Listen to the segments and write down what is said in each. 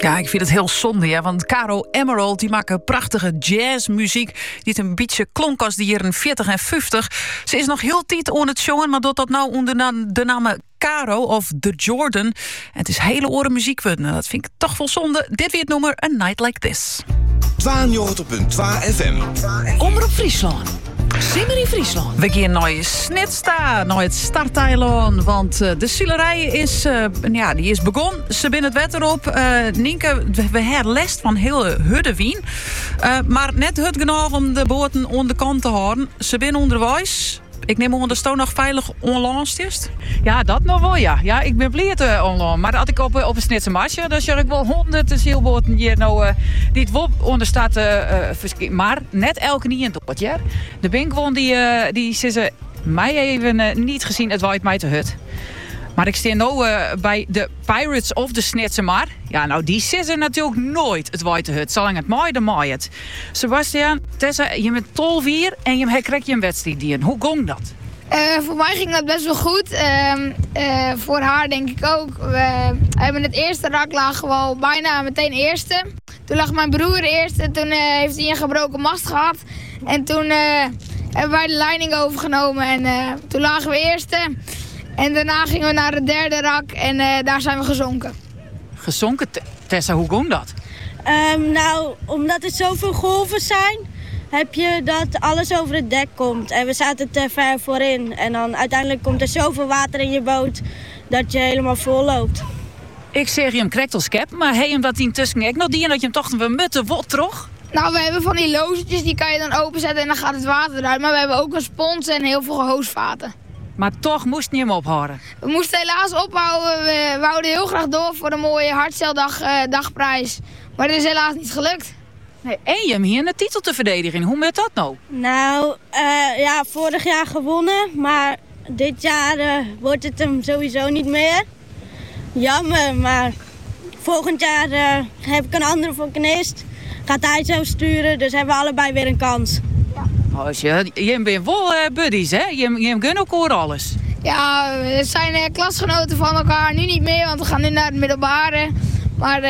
Ja, ik vind het heel zonde, ja, want Caro Emerald die maken prachtige jazzmuziek die het een beetje klonk als de jaren 40 en 50. Ze is nog heel tijd aan het showen, maar doet dat nou onder de naam Caro of The Jordan. En het is hele oren muziek worden. Dat vind ik toch wel zonde. Dit weer het nummer A Night Like This. 92.2 FM. Omroep Friesland. Simmer in Friesland. We gaan naar Snitsta, naar het starteiland. Want de zielerij is, die is begonnen. Ze binnen het wetter op. Nienke, we hebben lest van heel Huddewien. Maar net het genoeg om de boten aan de kant te houden. Ze binnen onderwijs. Ik neem aan dat Stoon nog veilig online is. Ja, dat nog wel, ja. Ja, ik ben blij online. Maar dat ik op een snitse marsje, dan zie ik wel 100 zielboten hier nou die het onder staat. Maar net elke niet in het jaar. De Binkwon die ze mij even niet gezien, het waait mij te hut. Maar ik sta nu bij de Pirates of the Snitse Mar. Ja, nou, die zitten natuurlijk nooit het waait hut. Zolang het mooi, dan mooi het. Sebastian, Tessa, je bent 12 hier en je krijgt je een wedstrijd in. Hoe ging dat? Voor mij ging dat best wel goed. Voor haar denk ik ook. We hebben het eerste rak lagen wel bijna meteen eerste. Toen lag mijn broer eerste. Toen heeft hij een gebroken mast gehad. En toen hebben wij de leiding overgenomen. En toen lagen we eerste. En daarna gingen we naar het derde rak. En daar zijn we gezonken. Gezonken? Tessa, hoe ging dat? Nou, omdat er zoveel golven zijn, heb je dat alles over het dek komt. En we zaten te ver voorin. En dan uiteindelijk komt er zoveel water in je boot dat je helemaal vol loopt. Ik zeg je hem krijgt als cap, maar hij hem dat die intussen ik nog die en dat je hem toch we mutten wat toch? Nou, we hebben van die lozetjes, die kan je dan openzetten en dan gaat het water eruit. Maar we hebben ook een spons en heel veel hoosvaten. Maar toch moest je hem ophouden. We moesten helaas ophouden. We wouden heel graag door voor de mooie hartceldagprijs. Maar dat is helaas niet gelukt. Nee, en je hem hier een titel te verdedigen. Hoe met dat nou? Nou, vorig jaar gewonnen. Maar dit jaar wordt het hem sowieso niet meer. Jammer, maar volgend jaar heb ik een andere vulkanist. Gaat hij zo sturen, dus hebben we allebei weer een kans. Oh, je bent wel buddies, hè? Je gunt elkaar alles. Ja, we zijn klasgenoten van elkaar. Nu niet meer, want we gaan nu naar het middelbare. Maar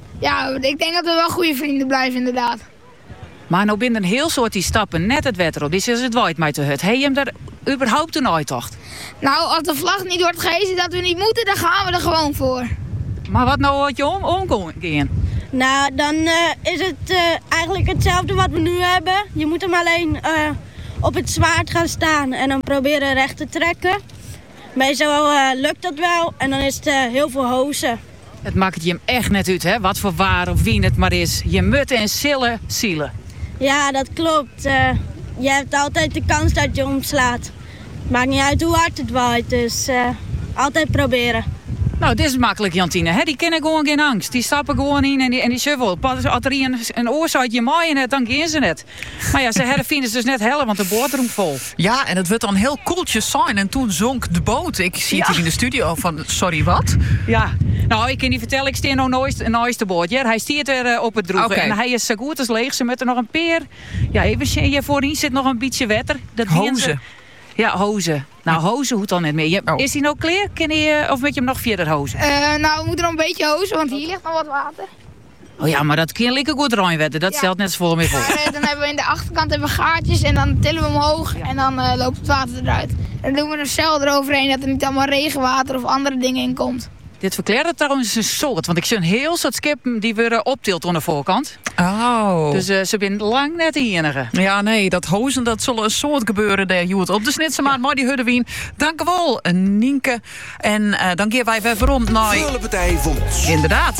ik denk dat we wel goede vrienden blijven, inderdaad. Maar nou binnen een heel soort die stappen net het wetter op. Die is het waait mij te hut. Heb je hem daar überhaupt een uittocht? Nou, als de vlag niet wordt gehezen dat we niet moeten, dan gaan we er gewoon voor. Maar wat nou wat je omgaan? Nou, dan is het eigenlijk hetzelfde wat we nu hebben. Je moet hem alleen op het zwaard gaan staan en dan proberen recht te trekken. Meestal lukt dat wel en dan is het heel veel hozen. Het maakt je hem echt net uit, hè? Wat voor waar of wie het maar is. Je mutten en zillen zielen. Ja, dat klopt. Je hebt altijd de kans dat je omslaat. Maakt niet uit hoe hard het waait, dus altijd proberen. Nou, dit is makkelijk, Jantine. Hè? Die kennen gewoon geen angst. Die stappen gewoon in en die shuffle. Pas als er een oorzaakje mooi in het, dan gaan ze net. Maar ja, ze vinden ze dus net hellen, want de boot roemt vol. Ja, en het werd dan heel koeltjes zijn. En toen zonk de boot. Ik zie het hier in de studio van, sorry, wat? Ja, nou, ik kan niet vertellen, ik sta nog nooit de boot. Ja? Hij stiert er op het droegen. Okay. En hij is zo goed als leeg. Ze met er nog een peer. Ja, even voorin zit nog een beetje wetter. Hozen. Ja, hozen. Nou, hozen hoeft dan net meer. Is hij nou klaar? Of moet je hem nog verder hozen? Nou, we moeten nog een beetje hozen, want hier ligt nog wat water. Oh ja, maar dat kan lekker goed ruimwetten. Dat stelt net zo voor me voor. Dan hebben we in de achterkant gaatjes en dan tillen we hem omhoog en dan loopt het water eruit. En dan doen we een cel eroverheen dat er niet allemaal regenwater of andere dingen in komt. Dit verklaart het trouwens een soort. Want ik zie een heel soort skippen die weer optilt aan de voorkant. Oh. Dus ze zijn lang net de enige. Ja, nee, dat hozen, dat zal een soort gebeuren. Daar je het op de Snitse maand, maar die Huddewien. Dank u wel, Nienke. En dan gaan wij weer rond naar... Freulepartij in Wommels. Inderdaad.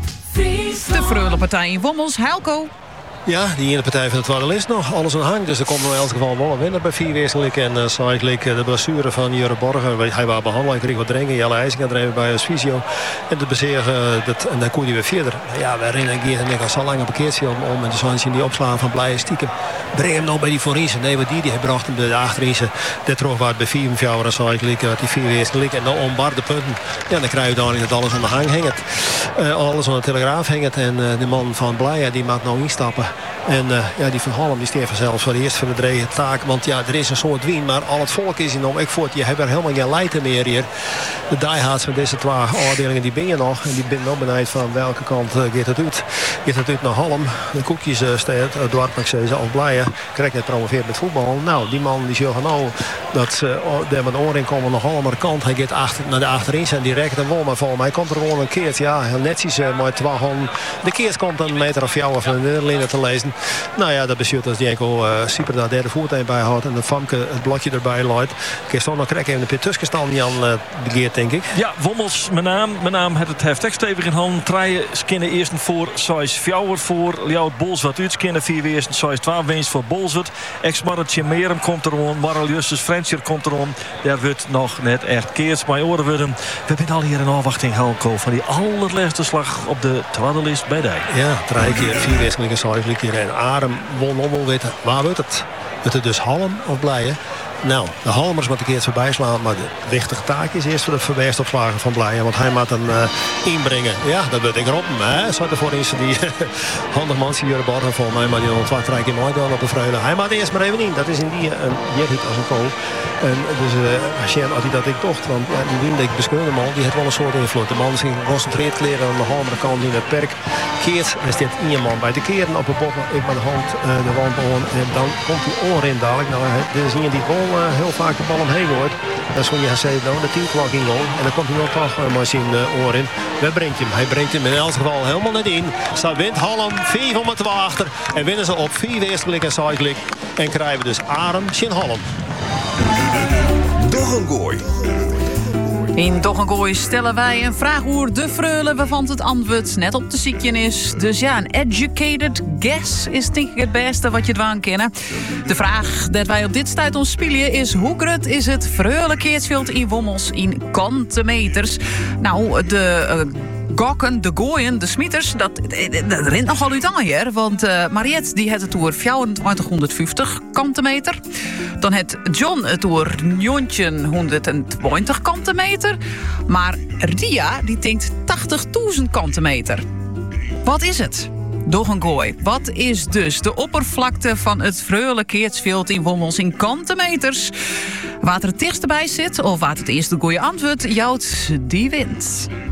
De Freulepartij in Wommels. Helco. Ja, die ene partij van het tweede is nog alles aan hang. Dus er komt in elk geval wel een winnaar bij 4 wezenlijk. En eigenlijk de blessure van Jure Borger. Hij was behandeld, hij kreeg wat dringen. Jelle IJzinga dreven bij als fysio. En dat bezeren, en dan kon hij weer verder. Ja, we rennen en ik al zo lang op een keertje om. En de zon zien die opslaan van blije stiekem. Breng hem nou bij die voorinse. Nee, wat die bracht hem de achterinse. Dat terug waar bij 4 jaar en zo eigenlijk die 4 wezenlijk. En dan ombar de punten. Ja, dan krijg je dan dat alles aan de hang hangt. Alles aan de telegraaf hangt. En de man van Blije die mag nou instappen. En die Van Halm die steert vanzelfs voor de eerste van de drie taak. Want ja, er is een soort wien, maar al het volk is in om. Ik voel, je hebt er helemaal geen leiden meer hier. De diehards van deze twee afdelingen die ben je nog. En die ben nog benieuwd van welke kant gaat het uit. Gaat het uit naar Halm. De koekjes staat Dwart Maxese of Blijen. Krijg net promoveerd met voetbal. Nou, die man die zegt nou dat ze daar met oren komen naar Halmer kant. Hij gaat naar de achterin zijn direct en wol maar vol. Maar hij komt er gewoon een keertje. Ja, heel netjes maar twee handen. De keert komt een meter of jou van de Nederlander te lezen. Nou ja, dat bestuurt als die enkel super daar derde voertuig bij houdt. En de Famke het blokje erbij luidt. Ik heb nog krijg even een beetje tussenstand Jan begeert denk ik. Ja, Wommels, mijn naam het heft stevig in hand. Treien skinnen eerst voor Sais Fjouwer voor Ljout Bolsward uit. Skinnen 4 weersten Sais 12 winst voor Bolsward. Ex-Marretje Merum komt erom. Marl Justus Frenscher komt erom. Daar wordt nog net echt keerts. Maar oren worden. We zijn al hier in afwachting Helco van die allerlaatste slag op de twaddelist bij Dijk. Ja, 3 keer 4 wisselingen Sais hier en Arem won om weten. Waar wordt het? Wordt het dus Halm of Blijen? Nou, de Halmers moet een keer voorbij slaan. Maar de wichtige taak is eerst voor de verweersopslagen van Blijen. Want hij moet hem inbrengen. Ja, dat wordt ik erop. Zo voor eens die handig man, die Jure Borgen voor mij. Maar die nog 2 keer mooi doen op de vreugde. Hij moet eerst maar even in. Dat is in die Jerrit als een kool. En dus als hij dat ik tocht. Want ja, die wien die ik beskeurde man, die heeft wel een soort invloed. De man is geconcentreerd kleren aan de Halmer kant in het perk. Keert, er staat 1 man bij de keren op de bot. Ik met de hand de wand aan. En dan komt die oor in dadelijk. Nou, dit is hier die bol. Heel vaak de bal omheen wordt. Dat is gewoon je gezegd, de 10 klok in goal. En dan komt hij nog toch maar zijn oor in. Waar brengt hij hem? Hij brengt hem in elk geval helemaal net in. Zo wint Halm 4 om het achter. En winnen ze op 4 weersklik en sideklik. En krijgen we dus Arem Sint Halm. Doggengooi. In Doggengooi stellen wij een vraag over de freule waarvan het antwoord net op de ziekje is. Dus ja, een educated guess is denk ik het beste wat je dwaan kennen. De vraag dat wij op dit stuit ons spelen is: hoe groot is het freule keertsveld in Wommels in kantenmeters? Nou, de gokken, de gooien, de smieters, dat rent nogal uit aan hier. Want Mariette die had het door 2450 kantenmeter. Dan het John het door 1920 kantenmeter. Maar Ria die denkt 80.000 kantenmeter. Wat is het? Doggengooi. Wat is dus de oppervlakte van het freule keertsveld in Wommels in kantenmeters? Waar er het dichtst bij zit of waar het eerste goeie antwoord jouwt, die wint.